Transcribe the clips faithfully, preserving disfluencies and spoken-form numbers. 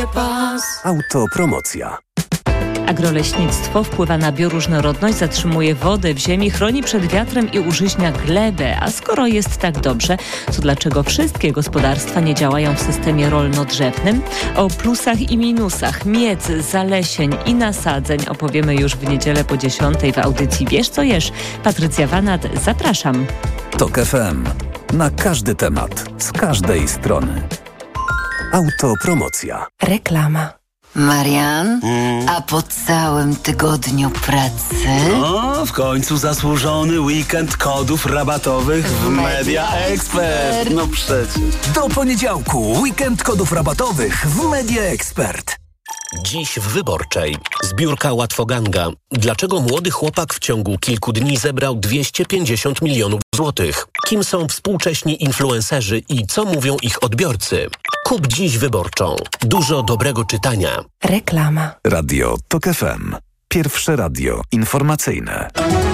Autopromocja. Agroleśnictwo wpływa na bioróżnorodność, zatrzymuje wodę w ziemi, chroni przed wiatrem i użyźnia glebę. A skoro jest tak dobrze, to dlaczego wszystkie gospodarstwa nie działają w systemie rolno-drzewnym? O plusach i minusach miec, zalesień i nasadzeń opowiemy już w niedzielę po dziesiątej w audycji Wiesz co jesz. Patrycja Wanat, zapraszam. Tok F M. Na każdy temat, z każdej strony. Autopromocja. Reklama. Marian, mm. a po całym tygodniu pracy? O, w końcu zasłużony weekend kodów rabatowych w Media Expert. No przecież. Do poniedziałku weekend kodów rabatowych w Media Expert. Dziś w Wyborczej. Zbiórka Łatwoganga. Dlaczego młody chłopak w ciągu kilku dni zebrał dwieście pięćdziesiąt milionów złotych? Kim są współcześni influencerzy i co mówią ich odbiorcy? Kup dziś Wyborczą. Dużo dobrego czytania. Reklama. Radio Tok F M. Pierwsze radio informacyjne.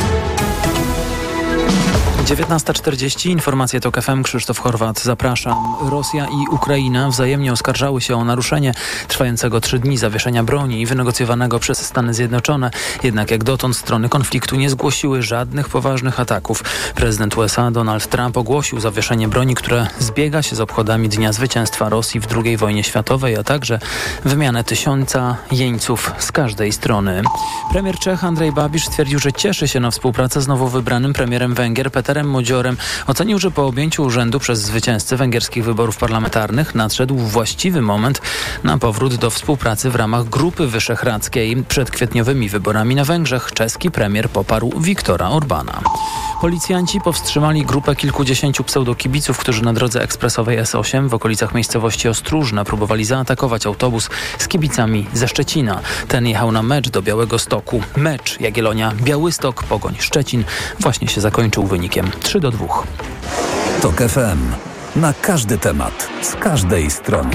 dziewiętnasta czterdzieści, informacje Tok F M, Krzysztof Horwat, zapraszam. Rosja i Ukraina wzajemnie oskarżały się o naruszenie trwającego trzy dni zawieszenia broni wynegocjowanego przez Stany Zjednoczone. Jednak jak dotąd strony konfliktu nie zgłosiły żadnych poważnych ataków. Prezydent U S A Donald Trump ogłosił zawieszenie broni, które zbiega się z obchodami Dnia Zwycięstwa Rosji w drugiej wojnie światowej, a także wymianę tysiąca jeńców z każdej strony. Premier Czech Andrej Babiš stwierdził, że cieszy się na współpracę z nowo wybranym premierem Węgier Peterem Modziorem. Ocenił, że po objęciu urzędu przez zwycięzcę węgierskich wyborów parlamentarnych nadszedł właściwy moment na powrót do współpracy w ramach Grupy Wyszehradzkiej. Przed kwietniowymi wyborami na Węgrzech czeski premier poparł Viktora Orbana. Policjanci powstrzymali grupę kilkudziesięciu pseudokibiców, którzy na drodze ekspresowej S osiem w okolicach miejscowości Ostróżna próbowali zaatakować autobus z kibicami ze Szczecina. Ten jechał na mecz do Białegostoku. Mecz Jagiellonia Białystok Pogoń Szczecin właśnie się zakończył wynikiem trzy do dwóch. Tok F M. Na każdy temat, z każdej strony.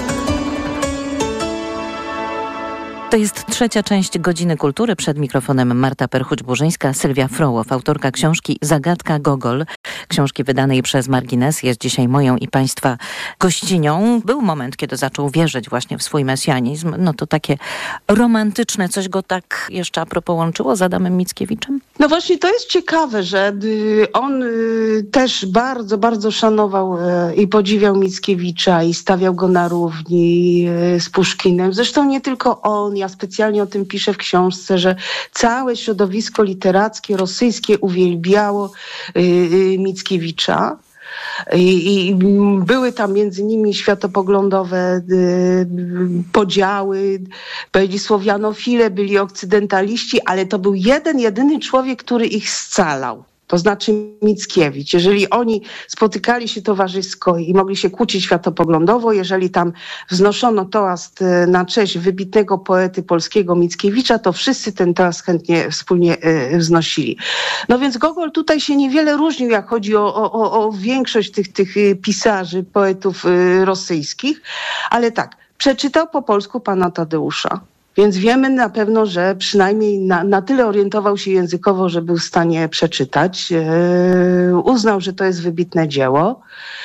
To jest trzecia część Godziny Kultury. Przed mikrofonem Marta Perchuć-Burzyńska, Sylwia Frołow, autorka książki Zagadka Gogol. Książki wydanej przez Margines jest dzisiaj moją i Państwa gościnią. Był moment, kiedy zaczął wierzyć właśnie w swój mesjanizm. No to takie romantyczne, coś go tak jeszcze a propos łączyło z Adamem Mickiewiczem? No właśnie to jest ciekawe, że on też bardzo, bardzo szanował i podziwiał Mickiewicza i stawiał go na równi z Puszkinem. Zresztą nie tylko on, ja specjalnie o tym piszę w książce, że całe środowisko literackie rosyjskie uwielbiało Mickiewicza. I, I były tam między nimi światopoglądowe y, podziały, byli słowianofile, byli okcydentaliści, ale to był jeden, jedyny człowiek, który ich scalał. To znaczy Mickiewicz. Jeżeli oni spotykali się towarzysko i mogli się kłócić światopoglądowo, jeżeli tam wznoszono toast na cześć wybitnego poety polskiego Mickiewicza, to wszyscy ten toast chętnie wspólnie wznosili. No więc Gogol tutaj się niewiele różnił, jak chodzi o, o, o większość tych, tych pisarzy, poetów rosyjskich, ale tak, przeczytał po polsku pana Tadeusza. Więc wiemy na pewno, że przynajmniej na, na tyle orientował się językowo, że był w stanie przeczytać. Yy, uznał, że to jest wybitne dzieło.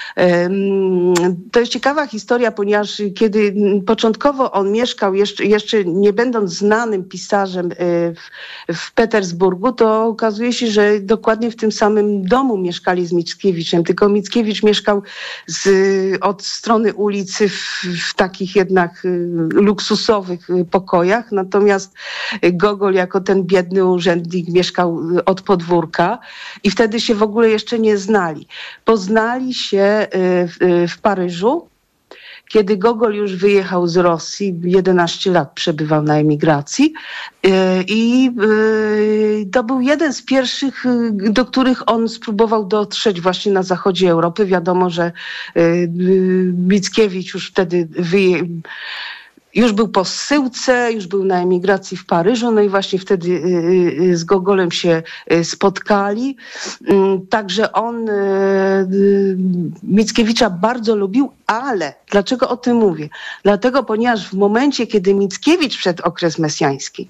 To jest ciekawa historia, ponieważ kiedy początkowo on mieszkał, jeszcze, jeszcze nie będąc znanym pisarzem w, w Petersburgu, to okazuje się, że dokładnie w tym samym domu mieszkali z Mickiewiczem, tylko Mickiewicz mieszkał z, od strony ulicy w, w takich jednak luksusowych pokojach, natomiast Gogol jako ten biedny urzędnik mieszkał od podwórka i wtedy się w ogóle jeszcze nie znali. Poznali się w, w Paryżu, kiedy Gogol już wyjechał z Rosji, jedenaście lat przebywał na emigracji i to był jeden z pierwszych, do których on spróbował dotrzeć właśnie na zachodzie Europy. Wiadomo, że Mickiewicz już wtedy wyjechał, już był po zsyłce, już był na emigracji w Paryżu, no i właśnie wtedy z Gogolem się spotkali. Także on Mickiewicza bardzo lubił, ale dlaczego o tym mówię? Dlatego, ponieważ w momencie, kiedy Mickiewicz wszedł okres mesjański,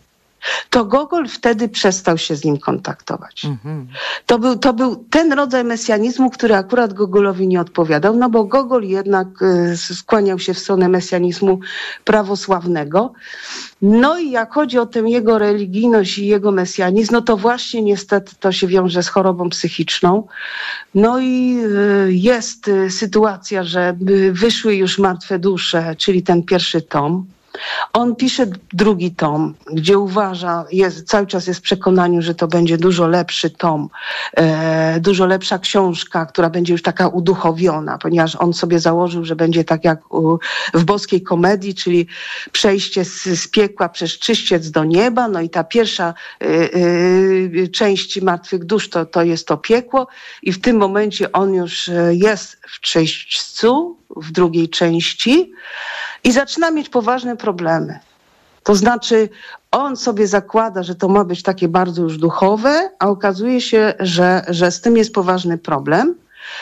to Gogol wtedy przestał się z nim kontaktować. Mhm. To był, to był ten rodzaj mesjanizmu, który akurat Gogolowi nie odpowiadał, no bo Gogol jednak y, skłaniał się w stronę mesjanizmu prawosławnego. No i jak chodzi o tę jego religijność i jego mesjanizm, no to właśnie niestety to się wiąże z chorobą psychiczną. No i y, jest y, sytuacja, że y, wyszły już Martwe dusze, czyli ten pierwszy tom. On pisze drugi tom, gdzie uważa, jest, cały czas jest w przekonaniu, że to będzie dużo lepszy tom, e, dużo lepsza książka, która będzie już taka uduchowiona, ponieważ on sobie założył, że będzie tak jak u, w boskiej komedii, czyli przejście z, z piekła przez czyściec do nieba. No i ta pierwsza y, y, część Martwych dusz to, to jest to piekło i w tym momencie on już jest w czyśćcu, w drugiej części. I zaczyna mieć poważne problemy. To znaczy on sobie zakłada, że to ma być takie bardzo już duchowe, a okazuje się, że, że z tym jest poważny problem.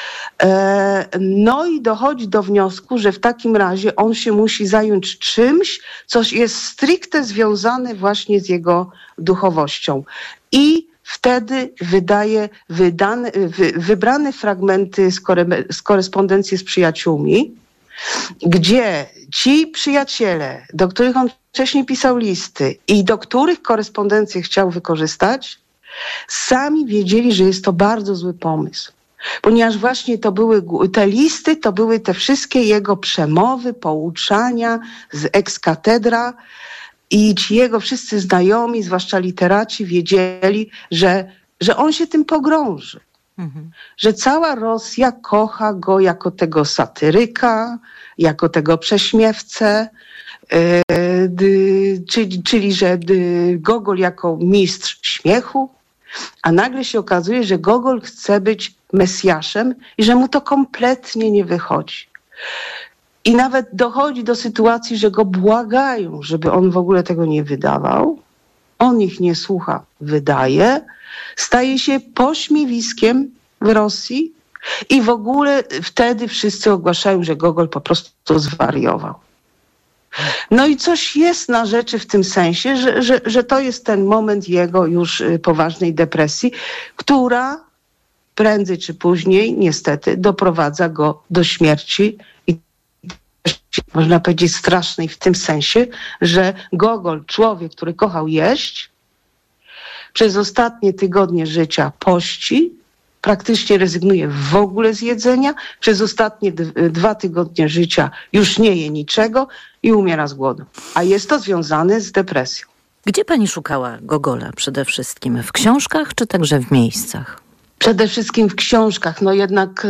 E, no i dochodzi do wniosku, że w takim razie on się musi zająć czymś, co jest stricte związane właśnie z jego duchowością. I wtedy wydaje wydane, wy, wybrane fragmenty z, kore, z korespondencji z przyjaciółmi, gdzie ci przyjaciele, do których on wcześniej pisał listy i do których korespondencję chciał wykorzystać, sami wiedzieli, że jest to bardzo zły pomysł. Ponieważ właśnie to były te listy, to były te wszystkie jego przemowy, pouczania z ex-katedra i ci jego wszyscy znajomi, zwłaszcza literaci, wiedzieli, że, że on się tym pogrąży. Mhm. Że cała Rosja kocha go jako tego satyryka, jako tego prześmiewcę, yy, dy, czyli, czyli że dy, Gogol jako mistrz śmiechu, a nagle się okazuje, że Gogol chce być Mesjaszem i że mu to kompletnie nie wychodzi. I nawet dochodzi do sytuacji, że go błagają, żeby on w ogóle tego nie wydawał. On ich nie słucha, wydaje. Staje się pośmiewiskiem w Rosji i w ogóle wtedy wszyscy ogłaszają, że Gogol po prostu zwariował. No i coś jest na rzeczy w tym sensie, że, że, że to jest ten moment jego już poważnej depresji, która prędzej czy później niestety doprowadza go do śmierci i można powiedzieć strasznej w tym sensie, że Gogol, człowiek, który kochał jeść, przez ostatnie tygodnie życia pości, praktycznie rezygnuje w ogóle z jedzenia, przez ostatnie d- dwa tygodnie życia już nie je niczego i umiera z głodu. A jest to związane z depresją. Gdzie pani szukała Gogola przede wszystkim? W książkach czy także w miejscach? Przede wszystkim w książkach. No jednak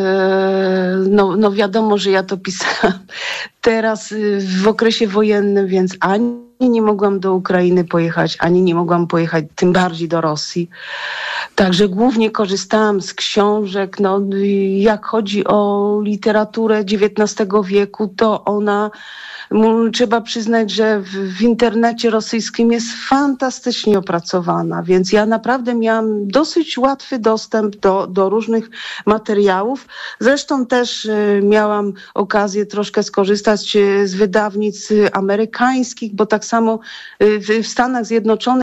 no, no wiadomo, że ja to pisałam teraz w okresie wojennym, więc ani nie mogłam do Ukrainy pojechać, ani nie mogłam pojechać tym bardziej do Rosji. Także głównie korzystałam z książek. No, jak chodzi o literaturę dziewiętnastego wieku, to ona, trzeba przyznać, że w, w internecie rosyjskim jest fantastycznie opracowana, więc ja naprawdę miałam dosyć łatwy dostęp do, do różnych materiałów. Zresztą też y, miałam okazję troszkę skorzystać y, z wydawnic y, amerykańskich, bo tak samo y, w, w Stanach Zjednoczonych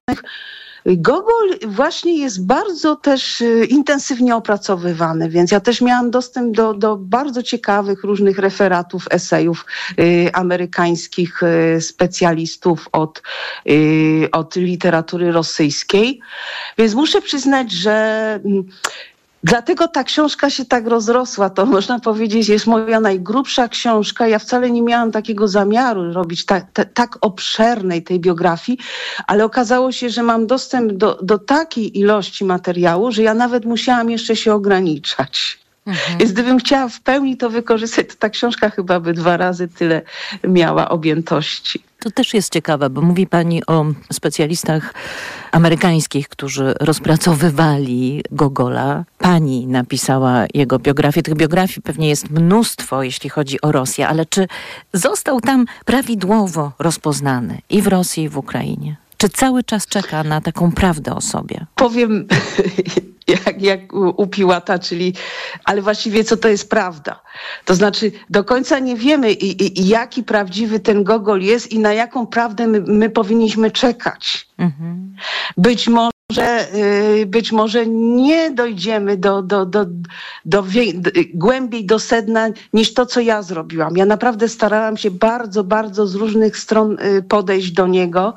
Gogol właśnie jest bardzo też y, intensywnie opracowywany, więc ja też miałam dostęp do, do bardzo ciekawych różnych referatów, esejów y, amerykańskich y, specjalistów od, y, od literatury rosyjskiej. Więc muszę przyznać, że y, dlatego ta książka się tak rozrosła. To można powiedzieć, jest moja najgrubsza książka. Ja wcale nie miałam takiego zamiaru robić ta, ta, tak obszernej tej biografii, ale okazało się, że mam dostęp do, do takiej ilości materiału, że ja nawet musiałam jeszcze się ograniczać. Mhm. Więc gdybym chciała w pełni to wykorzystać, to ta książka chyba by dwa razy tyle miała objętości. To też jest ciekawe, bo mówi pani o specjalistach amerykańskich, którzy rozpracowywali Gogola. Pani napisała jego biografię. Tych biografii pewnie jest mnóstwo, jeśli chodzi o Rosję, ale czy został tam prawidłowo rozpoznany i w Rosji, i w Ukrainie? Czy cały czas czeka na taką prawdę o sobie? Powiem jak, jak u, u Piłata, czyli ale właściwie co to jest prawda? To znaczy do końca nie wiemy i, i, i jaki prawdziwy ten Gogol jest i na jaką prawdę my, my powinniśmy czekać. Mhm. Być może Że być może nie dojdziemy do, do, do, do, wie, do głębiej do sedna niż to, co ja zrobiłam. Ja naprawdę starałam się bardzo, bardzo z różnych stron podejść do niego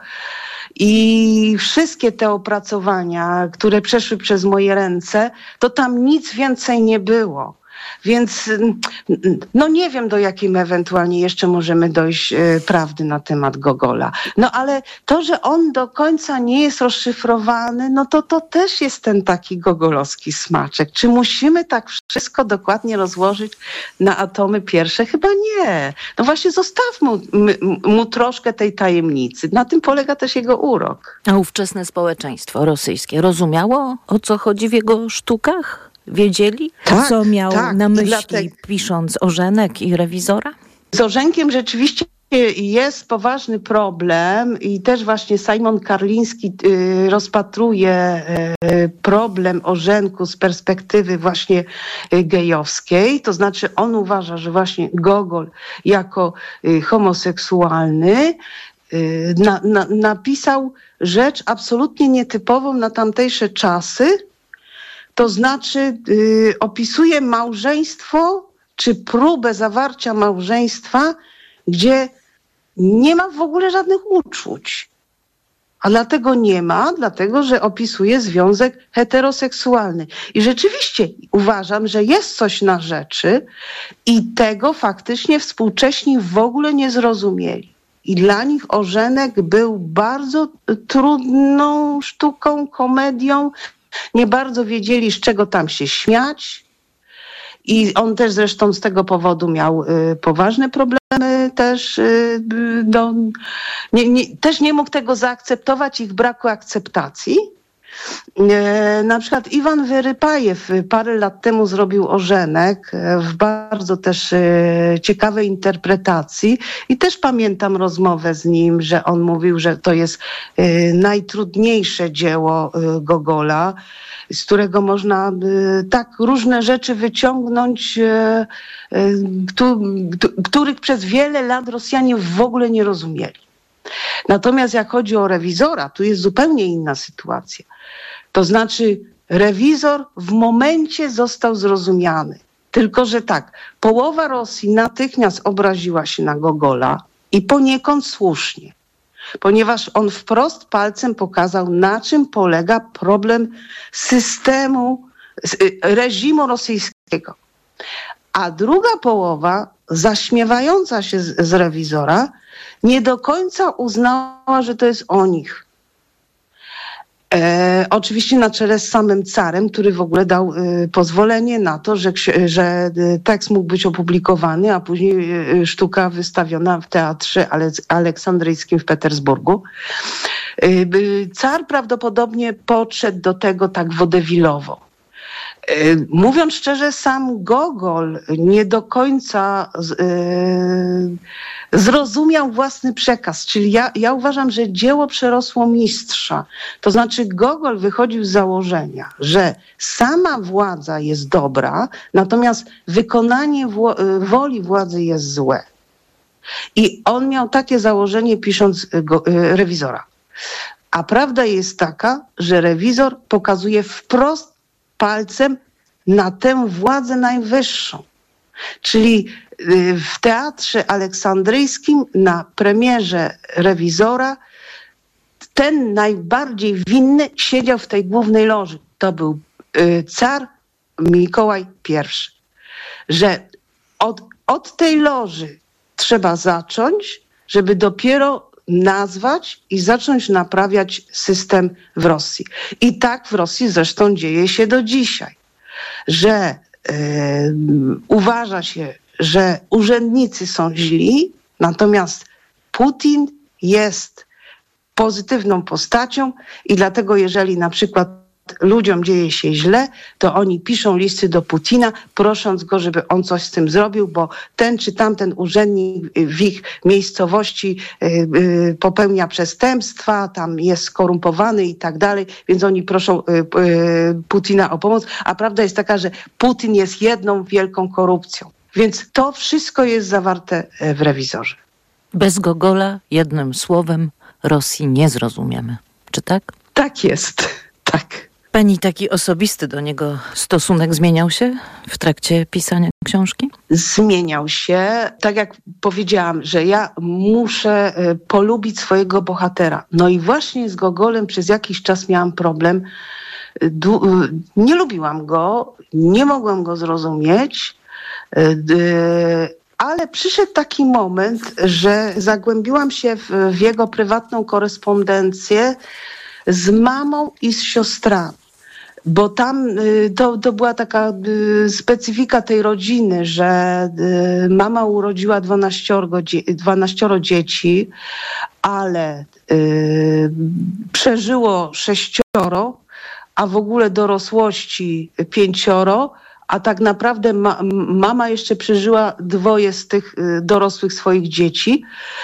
i wszystkie te opracowania, które przeszły przez moje ręce, to tam nic więcej nie było. Więc no nie wiem, do jakiej ewentualnie jeszcze możemy dojść e, prawdy na temat Gogola. No ale to, że on do końca nie jest rozszyfrowany, no to to też jest ten taki gogolowski smaczek. Czy musimy tak wszystko dokładnie rozłożyć na atomy pierwsze? Chyba nie. No właśnie zostawmy mu, mu troszkę tej tajemnicy. Na tym polega też jego urok. A ówczesne społeczeństwo rosyjskie rozumiało, o co chodzi w jego sztukach? Wiedzieli, tak, co miał tak. na myśli, Dlatego... pisząc Orzenek i Rewizora? Z Orzenkiem rzeczywiście jest poważny problem i też właśnie Simon Karliński y, rozpatruje y, problem Orzenku z perspektywy właśnie y, gejowskiej. To znaczy on uważa, że właśnie Gogol jako y, homoseksualny y, na, na, napisał rzecz absolutnie nietypową na tamtejsze czasy. To znaczy y, opisuje małżeństwo, czy próbę zawarcia małżeństwa, gdzie nie ma w ogóle żadnych uczuć. A dlatego nie ma, dlatego że opisuje związek heteroseksualny. I rzeczywiście uważam, że jest coś na rzeczy i tego faktycznie współcześni w ogóle nie zrozumieli. I dla nich Orzenek był bardzo trudną sztuką, komedią. Nie bardzo wiedzieli, z czego tam się śmiać. I on też zresztą z tego powodu miał y, poważne problemy też. Y, do, nie, nie, też nie mógł tego zaakceptować, ich braku akceptacji. Y, na przykład Iwan Wyrypajew parę lat temu zrobił Orzenek w bardzo też y, ciekawej interpretacji i też pamiętam rozmowę z nim, że on mówił, że to jest y, najtrudniejsze dzieło y, Gogola, z którego można y, tak różne rzeczy wyciągnąć, y, y, któ, których przez wiele lat Rosjanie w ogóle nie rozumieli. Natomiast jak chodzi o Rewizora, tu jest zupełnie inna sytuacja. To znaczy Rewizor w momencie został zrozumiany. Tylko że tak, połowa Rosji natychmiast obraziła się na Gogola i poniekąd słusznie. Ponieważ on wprost palcem pokazał, na czym polega problem systemu, reżimu rosyjskiego. A druga połowa, zaśmiewająca się z, z Rewizora, nie do końca uznała, że to jest o nich. E, oczywiście na czele z samym carem, który w ogóle dał e, pozwolenie na to, że, że tekst mógł być opublikowany, a później e, sztuka wystawiona w Teatrze Aleksandryjskim w Petersburgu. E, car prawdopodobnie podszedł do tego tak wodewilowo. E, mówiąc szczerze, sam Gogol nie do końca z, e, zrozumiał własny przekaz. Czyli ja, ja uważam, że dzieło przerosło mistrza. To znaczy Gogol wychodził z założenia, że sama władza jest dobra, natomiast wykonanie wło- woli władzy jest złe. I on miał takie założenie, pisząc go, y, Rewizora. A prawda jest taka, że Rewizor pokazuje wprost palcem na tę władzę najwyższą. Czyli w Teatrze Aleksandryjskim na premierze Rewizora ten najbardziej winny siedział w tej głównej loży. To był y, car Mikołaj pierwszy. Że od, od tej loży trzeba zacząć, żeby dopiero nazwać i zacząć naprawiać system w Rosji. I tak w Rosji zresztą dzieje się do dzisiaj, że y, uważa się, że urzędnicy są źli, natomiast Putin jest pozytywną postacią i dlatego jeżeli na przykład ludziom dzieje się źle, to oni piszą listy do Putina, prosząc go, żeby on coś z tym zrobił, bo ten czy tamten urzędnik w ich miejscowości popełnia przestępstwa, tam jest skorumpowany i tak dalej, więc oni proszą Putina o pomoc, a prawda jest taka, że Putin jest jedną wielką korupcją. Więc to wszystko jest zawarte w rewizorze. Bez Gogola, jednym słowem, Rosji nie zrozumiemy. Czy tak? Tak jest, tak. Pani taki osobisty do niego stosunek zmieniał się w trakcie pisania książki? Zmieniał się. Tak jak powiedziałam, że ja muszę polubić swojego bohatera. No i właśnie z Gogolem przez jakiś czas miałam problem. Nie lubiłam go, nie mogłam go zrozumieć, ale przyszedł taki moment, że zagłębiłam się w, w jego prywatną korespondencję z mamą i z siostrami. Bo tam to, to była taka specyfika tej rodziny, że mama urodziła dwanaścioro dzieci, ale y, przeżyło sześcioro, a w ogóle dorosłości pięcioro, a tak naprawdę ma, mama jeszcze przeżyła dwoje z tych y, dorosłych swoich dzieci.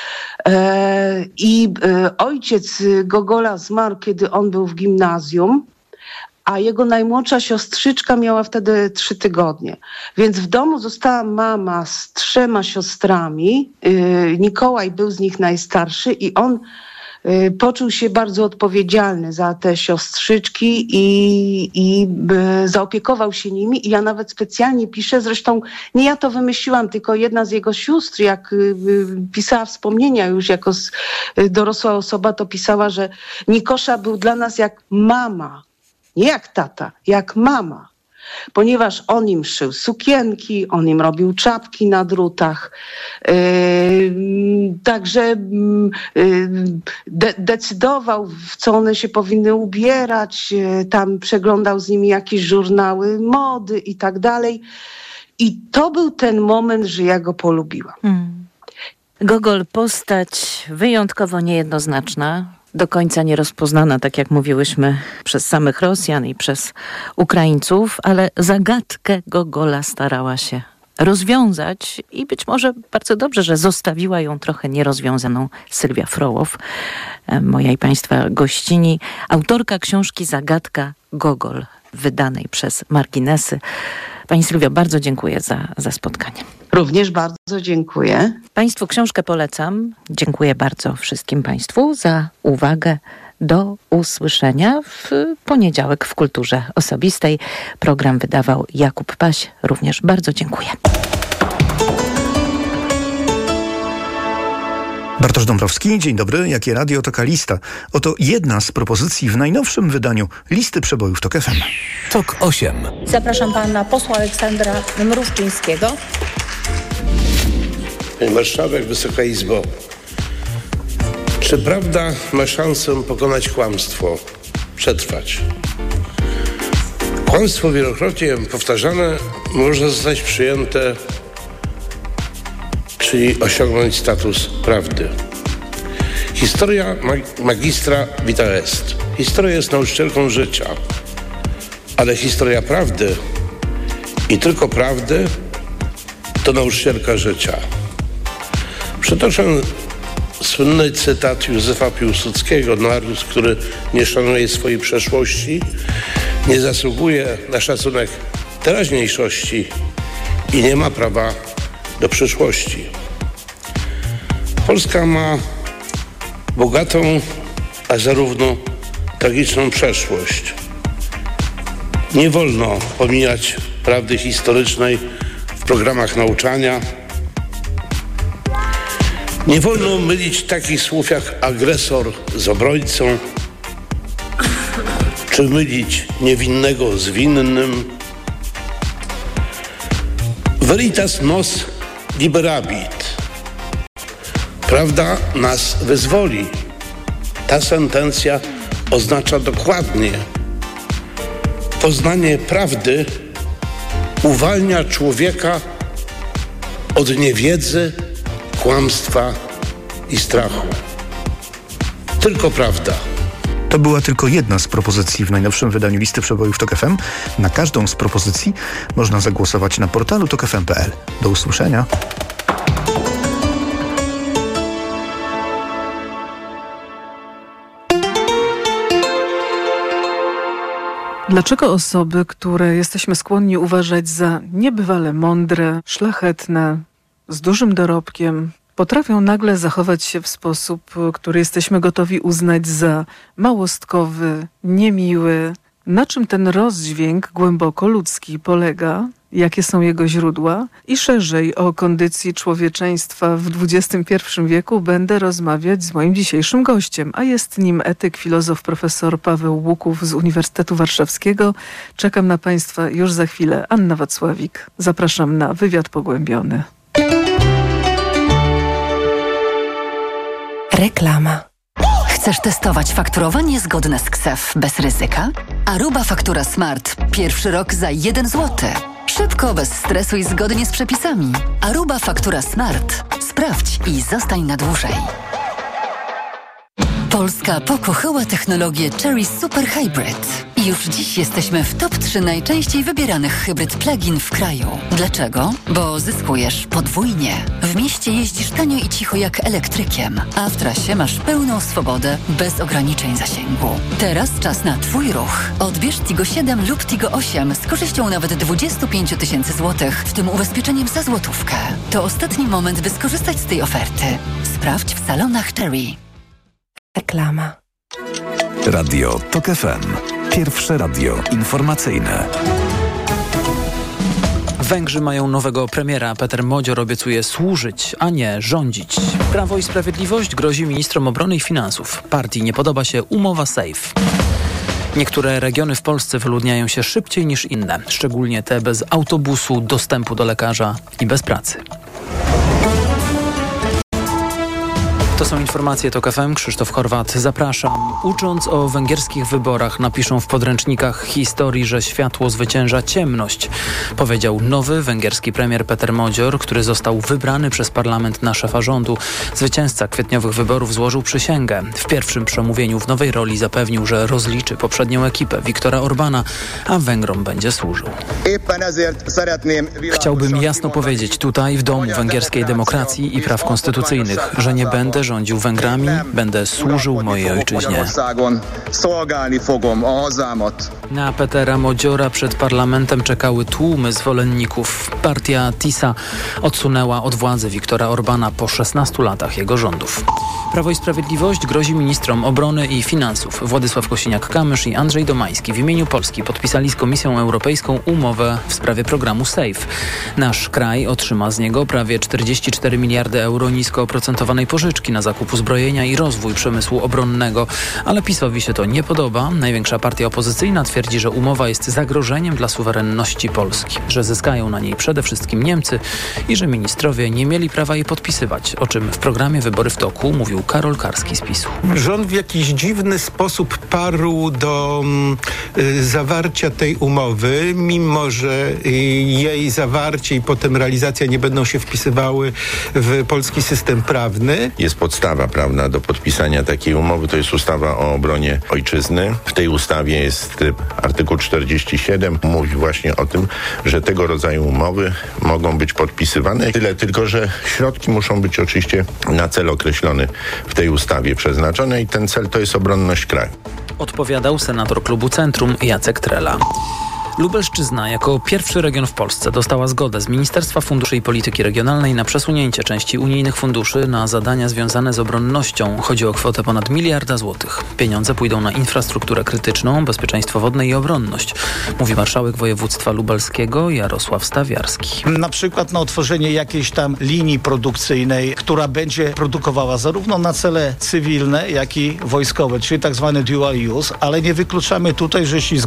E, I y, ojciec Gogola zmarł, kiedy on był w gimnazjum, a jego najmłodsza siostrzyczka miała wtedy trzy tygodnie. Więc w domu została mama z trzema siostrami. Y, Mikołaj był z nich najstarszy i on poczuł się bardzo odpowiedzialny za te siostrzyczki i, i zaopiekował się nimi. I ja nawet specjalnie piszę, zresztą nie ja to wymyśliłam, tylko jedna z jego sióstr, jak pisała wspomnienia już jako dorosła osoba, to pisała, że Nikosza był dla nas jak mama, nie jak tata, jak mama. Ponieważ on im szył sukienki, on im robił czapki na drutach. Yy, także yy, de- decydował, w co one się powinny ubierać. Yy, tam przeglądał z nimi jakieś żurnały mody i tak dalej. I to był ten moment, że ja go polubiłam. Hmm. Gogol, postać wyjątkowo niejednoznaczna. Do końca nierozpoznana, tak jak mówiłyśmy, przez samych Rosjan i przez Ukraińców, ale zagadkę Gogola starała się rozwiązać i być może bardzo dobrze, że zostawiła ją trochę nierozwiązaną Sylwia Frołow, moja i Państwa gościni, autorka książki Zagadka Gogol, wydanej przez Marginesy. Pani Sylwio, bardzo dziękuję za, za spotkanie. Również bardzo dziękuję. Państwu książkę polecam. Dziękuję bardzo wszystkim Państwu za uwagę. Do usłyszenia w poniedziałek w Kulturze Osobistej. Program wydawał Jakub Paś. Również bardzo dziękuję. Bartosz Dąbrowski, dzień dobry. Jakie radio, taka lista. Oto jedna z propozycji w najnowszym wydaniu Listy Przebojów TOK F M. TOK osiem. Zapraszam pana posła Aleksandra Mruszczyńskiego. Pani Marszałek, Wysoka Izbo. Czy prawda ma szansę pokonać kłamstwo, przetrwać? Kłamstwo wielokrotnie powtarzane może zostać przyjęte, czyli osiągnąć status prawdy. Historia mag- magistra vita est. Historia jest nauczycielką życia, ale historia prawdy i tylko prawdy to nauczycielka życia. Przytoczę słynny cytat Józefa Piłsudskiego: Mariusz, który nie szanuje swojej przeszłości, nie zasługuje na szacunek teraźniejszości i nie ma prawa do przyszłości. Polska ma bogatą, a zarówno tragiczną przeszłość. Nie wolno pomijać prawdy historycznej w programach nauczania. Nie wolno mylić takich słów jak agresor z obrońcą, czy mylić niewinnego z winnym. Veritas nos liberabit. Prawda nas wyzwoli. Ta sentencja oznacza dokładnie: poznanie prawdy uwalnia człowieka od niewiedzy, kłamstwa i strachu. Tylko prawda. To była tylko jedna z propozycji w najnowszym wydaniu listy przebojów Tok F M. Na każdą z propozycji można zagłosować na portalu tok f m kropka p l. Do usłyszenia. Dlaczego osoby, które jesteśmy skłonni uważać za niebywale mądre, szlachetne, z dużym dorobkiem, potrafią nagle zachować się w sposób, który jesteśmy gotowi uznać za małostkowy, niemiły? Na czym ten rozdźwięk głęboko ludzki polega? Jakie są jego źródła? I szerzej o kondycji człowieczeństwa w dwudziestym pierwszym wieku będę rozmawiać z moim dzisiejszym gościem, a jest nim etyk, filozof, profesor Paweł Łuków z Uniwersytetu Warszawskiego. Czekam na Państwa już za chwilę. Anna Wacławik. Zapraszam na wywiad pogłębiony. Reklama. Chcesz testować fakturowanie zgodne z K S E F bez ryzyka? Aruba Faktura Smart. Pierwszy rok za jeden złoty. Szybko, bez stresu i zgodnie z przepisami. Aruba Faktura Smart. Sprawdź i zostań na dłużej. Polska pokochała technologię Chery Super Hybrid. I już dziś jesteśmy w top trzy najczęściej wybieranych hybryd plug-in w kraju. Dlaczego? Bo zyskujesz podwójnie. W mieście jeździsz tanio i cicho jak elektrykiem, a w trasie masz pełną swobodę bez ograniczeń zasięgu. Teraz czas na Twój ruch. Odbierz Tigo siedem lub Tigo osiem z korzyścią nawet dwadzieścia pięć tysięcy złotych, w tym ubezpieczeniem za złotówkę. To ostatni moment, by skorzystać z tej oferty. Sprawdź w salonach Chery. Reklama. Radio Tok F M. Pierwsze radio informacyjne. Węgrzy mają nowego premiera. Peter Modzior obiecuje służyć, a nie rządzić. Prawo i Sprawiedliwość grozi ministrom obrony i finansów. Partii nie podoba się umowa SAFE. Niektóre regiony w Polsce wyludniają się szybciej niż inne, szczególnie te bez autobusu, dostępu do lekarza i bez pracy. To są informacje Tok F M. Krzysztof Horwat, zapraszam. Ucząc o węgierskich wyborach, napiszą w podręcznikach historii, że światło zwycięża ciemność, powiedział nowy węgierski premier Peter Modzior, który został wybrany przez parlament na szefa rządu. Zwycięzca kwietniowych wyborów złożył przysięgę. W pierwszym przemówieniu w nowej roli zapewnił, że rozliczy poprzednią ekipę Viktora Orbana, a Węgrom będzie służył. Chciałbym jasno powiedzieć tutaj, w domu węgierskiej demokracji i praw konstytucyjnych, że nie będę rządził Węgrami, będę służył mojej ojczyźnie. Na Petera Modziora przed parlamentem czekały tłumy zwolenników. Partia TISA odsunęła od władzy Viktora Orbana po szesnastu latach jego rządów. Prawo i Sprawiedliwość grozi ministrom obrony i finansów. Władysław Kosiniak-Kamysz i Andrzej Domański w imieniu Polski podpisali z Komisją Europejską umowę w sprawie programu SAFE. Nasz kraj otrzyma z niego prawie czterdzieści cztery miliardy euro nisko oprocentowanej pożyczki na zakup uzbrojenia i rozwój przemysłu obronnego, ale PiS-owi się to nie podoba. Największa partia opozycyjna twierdzi, że umowa jest zagrożeniem dla suwerenności Polski, że zyskają na niej przede wszystkim Niemcy i że ministrowie nie mieli prawa jej podpisywać, o czym w programie Wybory w toku mówił Karol Karski z PiSu. Rząd w jakiś dziwny sposób parł do y, zawarcia tej umowy, mimo że y, jej zawarcie i potem realizacja nie będą się wpisywały w polski system prawny. Jest podstawa prawna do podpisania takiej umowy, to jest ustawa o obronie ojczyzny. W tej ustawie jest artykuł czterdziesty siódmy, mówi właśnie o tym, że tego rodzaju umowy mogą być podpisywane. Tyle tylko, że środki muszą być oczywiście na cel określony w tej ustawie przeznaczone i ten cel to jest obronność kraju. Odpowiadał senator klubu Centrum Jacek Trela. Lubelszczyzna jako pierwszy region w Polsce dostała zgodę z Ministerstwa Funduszy i Polityki Regionalnej na przesunięcie części unijnych funduszy na zadania związane z obronnością. Chodzi o kwotę ponad miliarda złotych. Pieniądze pójdą na infrastrukturę krytyczną, bezpieczeństwo wodne i obronność, mówi marszałek województwa lubelskiego Jarosław Stawiarski. Na przykład na otworzenie jakiejś tam linii produkcyjnej, która będzie produkowała zarówno na cele cywilne, jak i wojskowe, czyli tak zwany dual use, ale nie wykluczamy tutaj, że jeśli zgodzi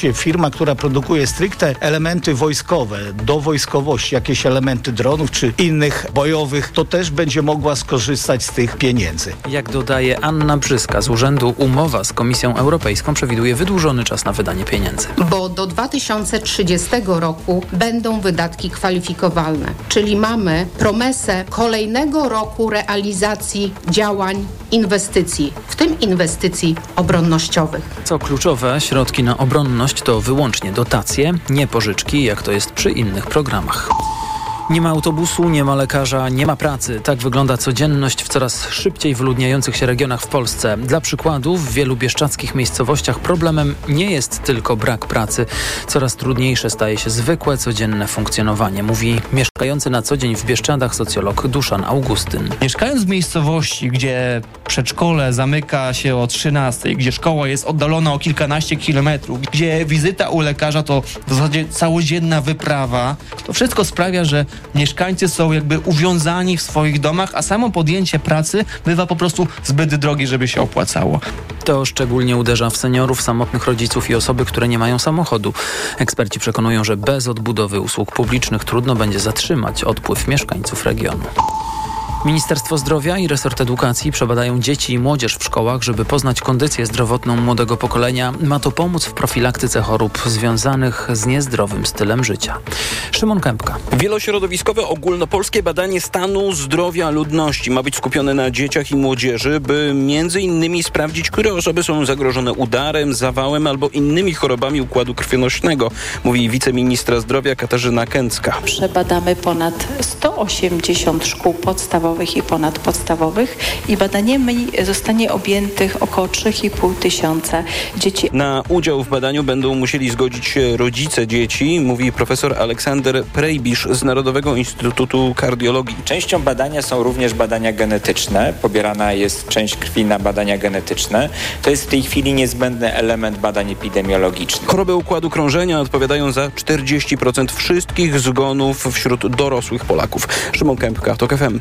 jakaś firma, która produkuje stricte elementy wojskowe, do wojskowości, jakieś elementy dronów czy innych bojowych, to też będzie mogła skorzystać z tych pieniędzy. Jak dodaje Anna Brzyska z urzędu, umowa z Komisją Europejską przewiduje wydłużony czas na wydanie pieniędzy. Bo do dwa tysiące trzydziestego roku będą wydatki kwalifikowalne, czyli mamy promesę kolejnego roku realizacji działań, inwestycji, w tym inwestycji obronnościowych. Co kluczowe, środki na obronność to wyłącznie dotacje, nie pożyczki, jak to jest przy innych programach. Nie ma autobusu, nie ma lekarza, nie ma pracy. Tak wygląda codzienność w coraz szybciej wyludniających się regionach w Polsce. Dla przykładu, w wielu bieszczadzkich miejscowościach problemem nie jest tylko brak pracy. Coraz trudniejsze staje się zwykłe, codzienne funkcjonowanie, mówi mieszkający na co dzień w Bieszczadach socjolog Duszan Augustyn. Mieszkając w miejscowości, gdzie przedszkole zamyka się o trzynastej, gdzie szkoła jest oddalona o kilkanaście kilometrów, gdzie wizyta u lekarza to w zasadzie całodzienna wyprawa, to wszystko sprawia, że mieszkańcy są jakby uwiązani w swoich domach, a samo podjęcie pracy bywa po prostu zbyt drogie, żeby się opłacało. To szczególnie uderza w seniorów, samotnych rodziców i osoby, które nie mają samochodu. Eksperci przekonują, że bez odbudowy usług publicznych trudno będzie zatrzymać odpływ mieszkańców regionu. Ministerstwo Zdrowia i resort edukacji przebadają dzieci i młodzież w szkołach, żeby poznać kondycję zdrowotną młodego pokolenia. Ma to pomóc w profilaktyce chorób związanych z niezdrowym stylem życia. Szymon Kępka. Wielośrodowiskowe ogólnopolskie badanie stanu zdrowia ludności ma być skupione na dzieciach i młodzieży, by między innymi sprawdzić, które osoby są zagrożone udarem, zawałem albo innymi chorobami układu krwionośnego, mówi wiceministra zdrowia Katarzyna Kęcka. Przebadamy ponad sto osiemdziesiąt szkół podstawowych i ponadpodstawowych i badaniem zostanie objętych około trzy i pół tysiąca dzieci. Na udział w badaniu będą musieli zgodzić się rodzice dzieci, mówi profesor Aleksander Prejbisz z Narodowego Instytutu Kardiologii. Częścią badania są również badania genetyczne. Pobierana jest część krwi na badania genetyczne. To jest w tej chwili niezbędny element badań epidemiologicznych. Choroby układu krążenia odpowiadają za czterdzieści procent wszystkich zgonów wśród dorosłych Polaków. Szymon Kępka, TOK F M.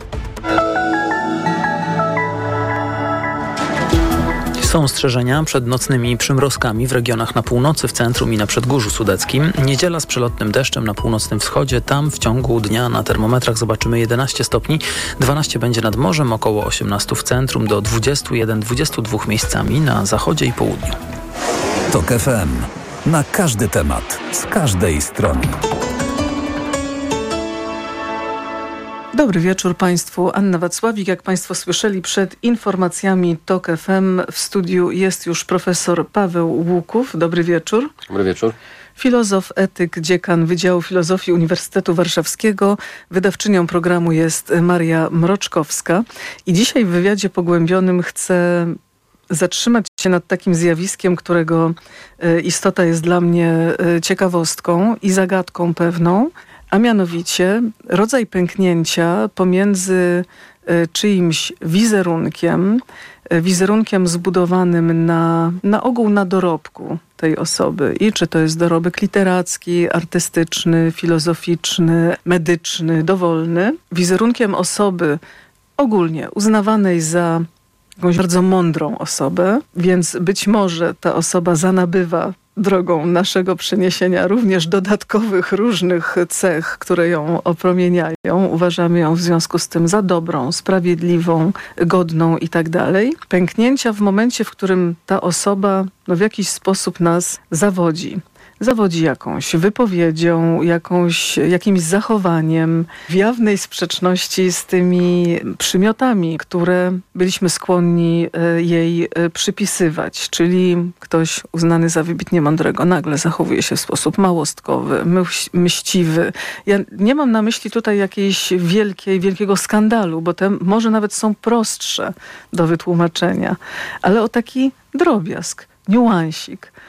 Są ostrzeżenia przed nocnymi przymrozkami w regionach na północy, w centrum i na Przedgórzu Sudeckim. Niedziela z przelotnym deszczem na północnym wschodzie. Tam w ciągu dnia na termometrach zobaczymy jedenaście stopni. dwanaście będzie nad morzem, około osiemnaście w centrum, do dwadzieścia jeden dwadzieścia dwa miejscami na zachodzie i południu. TOK F M. Na każdy temat, z każdej strony. Dobry wieczór Państwu. Anna Wacławik. Jak Państwo słyszeli przed informacjami TOK F M, w studiu jest już profesor Paweł Łuków. Dobry wieczór. Dobry wieczór. Filozof, etyk, dziekan Wydziału Filozofii Uniwersytetu Warszawskiego. Wydawczynią programu jest Maria Mroczkowska. I dzisiaj w wywiadzie pogłębionym chcę zatrzymać się nad takim zjawiskiem, którego istota jest dla mnie ciekawostką i zagadką pewną, a mianowicie rodzaj pęknięcia pomiędzy czyimś wizerunkiem, wizerunkiem zbudowanym na, na ogół na dorobku tej osoby. I czy to jest dorobek literacki, artystyczny, filozoficzny, medyczny, dowolny, wizerunkiem osoby ogólnie uznawanej za jakąś bardzo mądrą osobę, więc być może ta osoba zanabywa drogą naszego przeniesienia również dodatkowych różnych cech, które ją opromieniają. Uważamy ją w związku z tym za dobrą, sprawiedliwą, godną i tak dalej. Pęknięcia w momencie, w którym ta osoba no, w jakiś sposób nas zawodzi. Zawodzi jakąś wypowiedzią, jakąś, jakimś zachowaniem w jawnej sprzeczności z tymi przymiotami, które byliśmy skłonni jej przypisywać. Czyli ktoś uznany za wybitnie mądrego nagle zachowuje się w sposób małostkowy, mściwy. Ja nie mam na myśli tutaj jakiejś wielkiej, wielkiego skandalu, bo te może nawet są prostsze do wytłumaczenia, ale o taki drobiazg, niuansik.